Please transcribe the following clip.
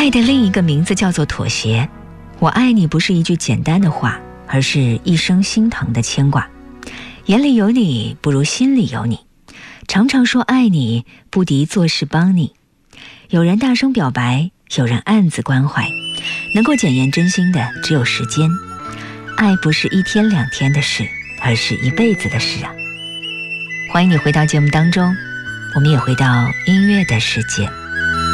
爱的另一个名字叫做妥协。我爱你不是一句简单的话，而是一生心疼的牵挂。眼里有你不如心里有你，常常说爱你不敌做事帮你。有人大声表白，有人暗自关怀，能够检验真心的只有时间。爱不是一天两天的事，而是一辈子的事啊。欢迎你回到节目当中，我们也回到音乐的世界。